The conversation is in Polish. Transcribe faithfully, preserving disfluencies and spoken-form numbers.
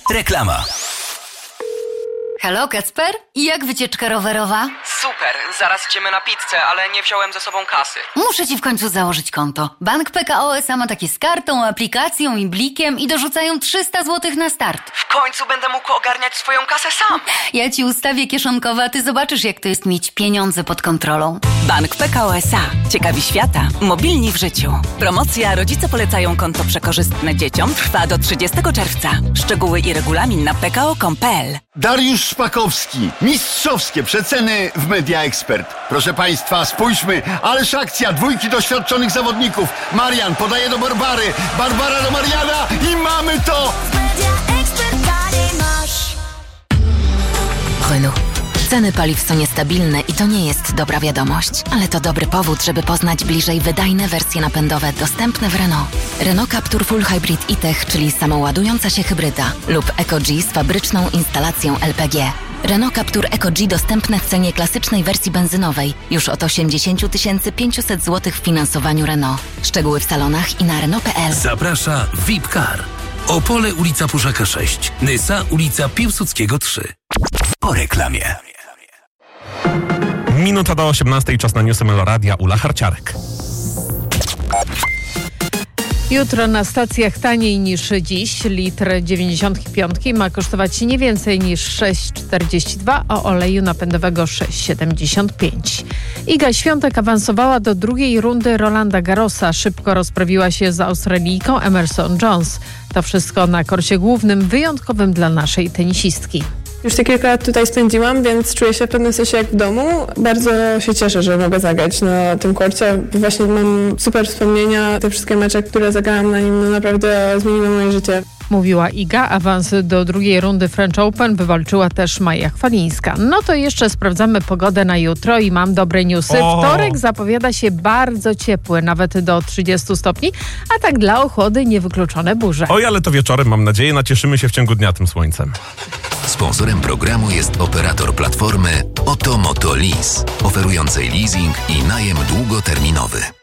Reklama. Halo, Kacper? I jak wycieczka rowerowa? Super, zaraz idziemy na pizzę, ale nie wziąłem ze sobą kasy. Muszę ci w końcu założyć konto. Bank P K O S A ma takie z kartą, aplikacją i blikiem i dorzucają trzysta złotych na start. W końcu będę mógł ogarniać swoją kasę sam. Ja ci ustawię kieszonkowe, a ty zobaczysz, jak to jest mieć pieniądze pod kontrolą. Bank P K O S A. Ciekawi świata. Mobilni w życiu. Promocja Rodzice polecają konto przekorzystne dzieciom trwa do trzydziestego czerwca. Szczegóły i regulamin na p k o kropka com kropka p l. Dariusz Szpakowski. Mistrzowskie przeceny w Media Expert. Proszę Państwa, spójrzmy. Ależ akcja dwójki doświadczonych zawodników. Marian podaje do Barbary. Barbara do Mariana i mamy to! Renault. Ceny paliw są niestabilne i to nie jest dobra wiadomość, ale to dobry powód, żeby poznać bliżej wydajne wersje napędowe dostępne w Renault. Renault Captur Full Hybrid e-Tech, czyli samoładująca się hybryda, lub EcoG z fabryczną instalacją L P G. Renault Captur EcoG dostępne w cenie klasycznej wersji benzynowej już od osiemdziesiąt tysięcy pięćset złotych w finansowaniu Renault. Szczegóły w salonach i na Renault kropka p l. Zaprasza V I P Car. Opole ulica Puszaka sześć. Nysa ulica Piłsudskiego trzy. Po reklamie. Minuta do osiemnastej, czas na newsy Meloradia, Ula Harciarek. Jutro na stacjach taniej niż dziś. Litr dziewięćdziesiąt pięć ma kosztować nie więcej niż sześć czterdzieści dwa, a oleju napędowego sześć siedemdziesiąt pięć. Iga Świątek awansowała do drugiej rundy Rolanda Garrosa. Szybko rozprawiła się z Australijką Emerson Jones. To wszystko na korcie głównym, wyjątkowym dla naszej tenisistki. Już te kilka lat tutaj spędziłam, więc czuję się w pewnym sensie jak w domu. Bardzo się cieszę, że mogę zagrać na tym korcie. Właśnie mam super wspomnienia. Te wszystkie mecze, które zagrałam na nim, no naprawdę zmieniły moje życie. Mówiła Iga. Awans do drugiej rundy French Open wywalczyła też Maja Chwalińska. No to jeszcze sprawdzamy pogodę na jutro i mam dobre newsy. O! Wtorek zapowiada się bardzo ciepły, nawet do trzydziestu stopni, a tak dla ochłody niewykluczone burze. Oj, ale to wieczorem, mam nadzieję, nacieszymy się w ciągu dnia tym słońcem. Sponsorem programu jest operator platformy Oto Moto Lease, oferującej leasing i najem długoterminowy.